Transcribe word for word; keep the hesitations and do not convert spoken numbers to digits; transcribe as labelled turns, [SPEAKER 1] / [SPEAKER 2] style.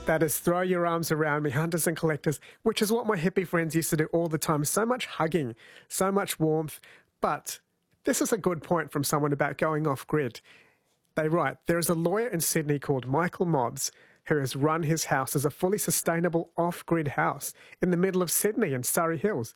[SPEAKER 1] That is throw your arms around me, hunters and collectors, which is what my hippie friends used to do all the time. So much hugging, so much warmth. But this is a good point from someone about going off-grid. They write, there is a lawyer in Sydney called Michael Mobbs who has run his house as a fully sustainable off-grid house in the middle of Sydney in Surrey Hills.